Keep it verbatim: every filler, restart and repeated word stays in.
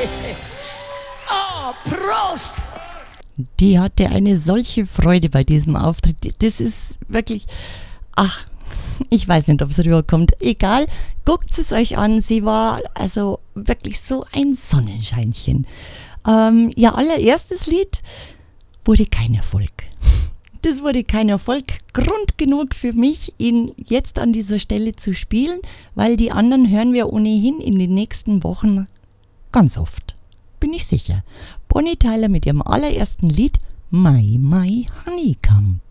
Oh, Prost! Die hatte eine solche Freude bei diesem Auftritt. Das ist wirklich, ach, ich weiß nicht, ob es rüberkommt. Egal, guckt es euch an. Sie war also wirklich so ein Sonnenscheinchen. Ähm, ihr allererstes Lied wurde kein Erfolg. Das wurde kein Erfolg. Grund genug für mich, ihn jetzt an dieser Stelle zu spielen, weil die anderen hören wir ohnehin in den nächsten Wochen ganz oft. Bin ich sicher. Bonnie Tyler mit ihrem allerersten Lied My My Honeycomb.